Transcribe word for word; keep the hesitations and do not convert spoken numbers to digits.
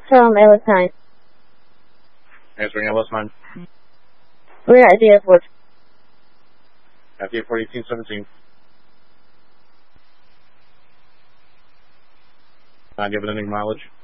from L S nine. Answering L S nine. We're at the airport. At the airport, eighteen seventeen. Uh, do you have any mileage?